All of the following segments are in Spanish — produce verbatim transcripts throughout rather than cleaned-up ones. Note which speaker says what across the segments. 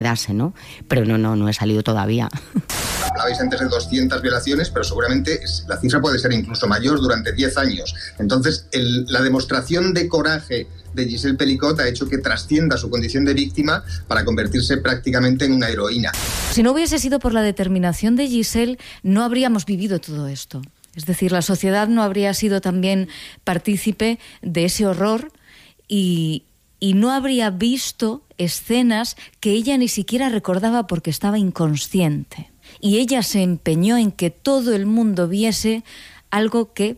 Speaker 1: quedase, ¿no? Pero no, no, no he salido todavía.
Speaker 2: Hablabais antes de doscientas violaciones, pero seguramente la cifra puede ser incluso mayor durante diez años. Entonces, el, la demostración de coraje de Giselle Pelicot ha hecho que trascienda su condición de víctima para convertirse prácticamente en una heroína.
Speaker 3: Si no hubiese sido por la determinación de Giselle, no habríamos vivido todo esto. Es decir, la sociedad no habría sido también partícipe de ese horror y, y no habría visto escenas que ella ni siquiera recordaba porque estaba inconsciente. Y ella se empeñó en que todo el mundo viese algo que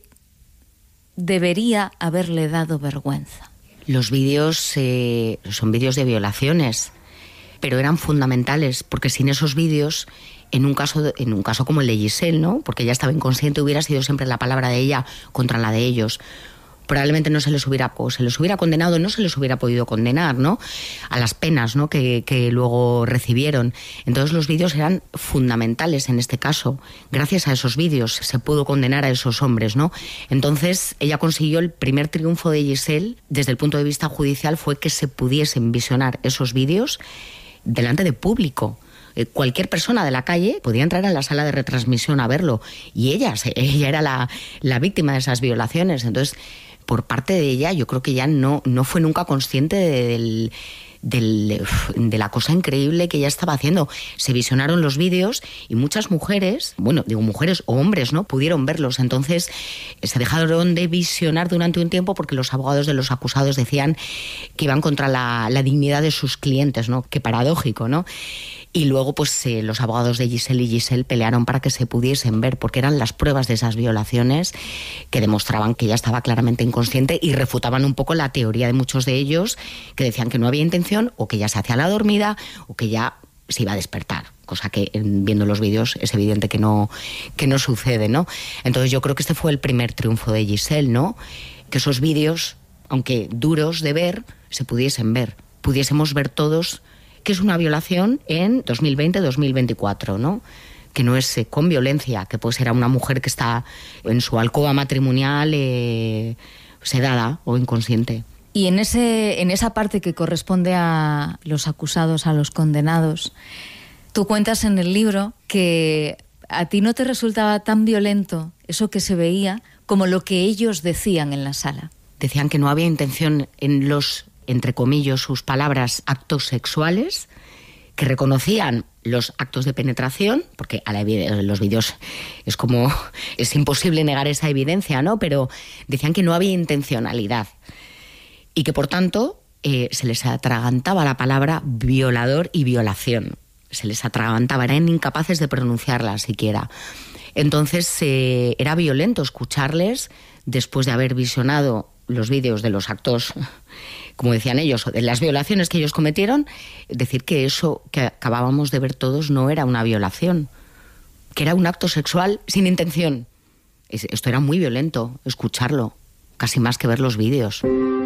Speaker 3: debería haberle dado vergüenza.
Speaker 1: Los vídeos eh, son vídeos de violaciones, pero eran fundamentales, porque sin esos vídeos, en un caso en un caso como el de Giselle, ¿no? Porque ella estaba inconsciente, hubiera sido siempre la palabra de ella contra la de ellos. Probablemente no se les hubiera, o se les hubiera condenado, no se les hubiera podido condenar, ¿no? A las penas, ¿no? que, que luego recibieron. Entonces los vídeos eran fundamentales en este caso. Gracias a esos vídeos se pudo condenar a esos hombres, ¿no? Entonces ella consiguió el primer triunfo de Giselle desde el punto de vista judicial, fue que se pudiesen visionar esos vídeos delante de público. Cualquier persona de la calle podía entrar en la sala de retransmisión a verlo, y ella, ella era la, la víctima de esas violaciones. Entonces, por parte de ella, yo creo que ella no, no fue nunca consciente de, del, del, de la cosa increíble que ella estaba haciendo. Se visionaron los vídeos y muchas mujeres, bueno, digo mujeres o hombres, ¿no?, pudieron verlos. Entonces se dejaron de visionar durante un tiempo porque los abogados de los acusados decían que iban contra la, la dignidad de sus clientes, ¿no? Qué paradójico, ¿no? Y luego, pues, eh, los abogados de Giselle y Giselle pelearon para que se pudiesen ver, porque eran las pruebas de esas violaciones que demostraban que ella estaba claramente inconsciente y refutaban un poco la teoría de muchos de ellos, que decían que no había intención, o que ella se hacía la dormida, o que ya se iba a despertar, cosa que viendo los vídeos es evidente que no, que no sucede, ¿no? Entonces yo creo que este fue el primer triunfo de Giselle, ¿no? Que esos vídeos, aunque duros de ver, se pudiesen ver, pudiésemos ver todos que es una violación en dos mil veinte dos mil veinticuatro, ¿no? Que no es eh, con violencia, que puede ser a una mujer que está en su alcoba matrimonial eh, sedada o inconsciente.
Speaker 3: Y en ese en esa parte que corresponde a los acusados, a los condenados, tú cuentas en el libro que a ti no te resultaba tan violento eso que se veía como lo que ellos decían en la sala.
Speaker 1: Decían que no había intención en los, entre comillas, sus palabras, actos sexuales, que reconocían los actos de penetración, porque a la, en los vídeos es como, es imposible negar esa evidencia, ¿no? Pero decían que no había intencionalidad y que, por tanto, eh, se les atragantaba la palabra violador y violación. Se les atragantaba, eran incapaces de pronunciarla siquiera. Entonces eh, era violento escucharles después de haber visionado los vídeos de los actos, como decían ellos, de las violaciones que ellos cometieron, decir que eso que acabábamos de ver todos no era una violación, que era un acto sexual sin intención. Esto era muy violento, escucharlo, casi más que ver los vídeos.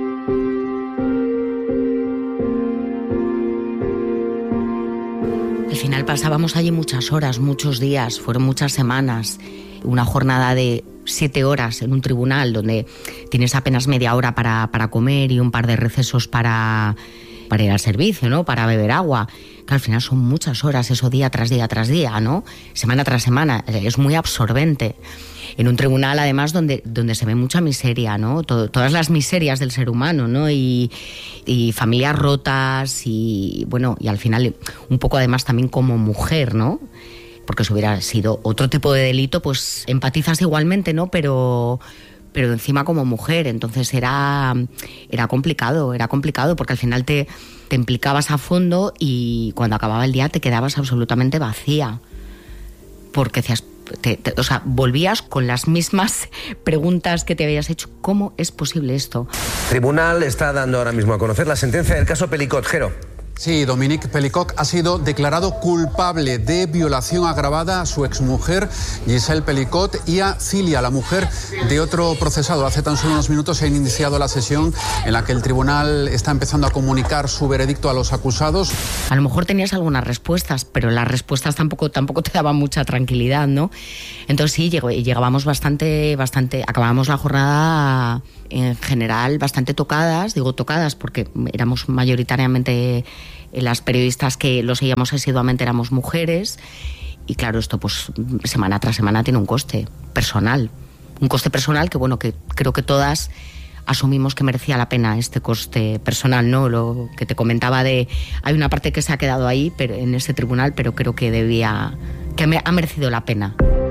Speaker 1: Al final pasábamos allí muchas horas, muchos días, fueron muchas semanas, una jornada de siete horas en un tribunal donde tienes apenas media hora para, para comer y un par de recesos para, para ir al servicio, ¿no? Para beber agua, que al final son muchas horas, eso día tras día tras día, ¿no? Semana tras semana, es muy absorbente. En un tribunal, además, donde, donde se ve mucha miseria, ¿no? Todo, todas las miserias del ser humano, ¿no? Y, y familias rotas y, bueno, y al final un poco además también como mujer, ¿no? Porque si hubiera sido otro tipo de delito, pues empatizas igualmente, ¿no? Pero, pero encima como mujer, entonces era, era complicado, era complicado porque al final te, te implicabas a fondo y cuando acababa el día te quedabas absolutamente vacía. Porque decías, te, te, o sea, volvías con las mismas preguntas que te habías hecho. ¿Cómo es posible esto?
Speaker 4: El tribunal está dando ahora mismo a conocer la sentencia del caso Pelicot. Jero.
Speaker 5: Sí, Dominique Pelicot ha sido declarado culpable de violación agravada a su exmujer Giselle Pelicot y a Cilia, la mujer de otro procesado. Hace tan solo unos minutos se ha iniciado la sesión en la que el tribunal está empezando a comunicar su veredicto a los acusados.
Speaker 1: A lo mejor tenías algunas respuestas, pero las respuestas tampoco, tampoco te daban mucha tranquilidad, ¿no? Entonces sí, llegó, llegábamos bastante, bastante, acabábamos la jornada en general bastante tocadas, digo tocadas porque éramos mayoritariamente las periodistas que lo seguíamos asiduamente éramos mujeres. Y claro, esto pues semana tras semana tiene un coste personal. Un coste personal que, bueno, que creo que todas asumimos que merecía la pena este coste personal, ¿no? Lo que te comentaba de... Hay una parte que se ha quedado ahí pero, en ese tribunal, pero creo que debía... que me ha merecido la pena.